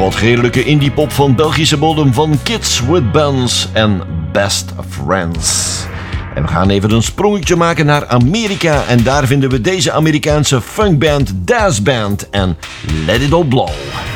Wat heerlijke indiepop van Belgische bodem van Kids with Buns en Best Friends. En we gaan even een sprongetje maken naar Amerika en daar vinden we deze Amerikaanse funkband Das Band en Let It All Blow.